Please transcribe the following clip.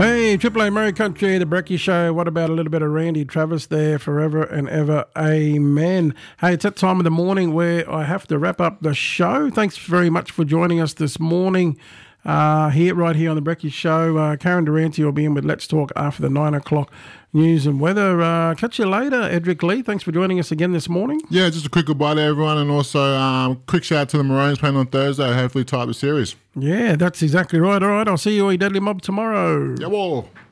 Hey, Triple A Murray Country, the Brekkie Show. What about a little bit of Randy Travis there forever and ever? Amen. Hey, it's that time of the morning where I have to wrap up the show. Thanks very much for joining us this morning right here on the Brekkie Show. Karen Durante will be in with Let's Talk after the 9 o'clock news and weather. Catch you later, Edric Lee. Thanks for joining us again this morning. Yeah, just a quick goodbye to everyone, and also quick shout out to the Maroons playing on Thursday. Hopefully tie up the series. Yeah, that's exactly right. All right, I'll see you all, Deadly Mob, tomorrow. Yeah, whoa.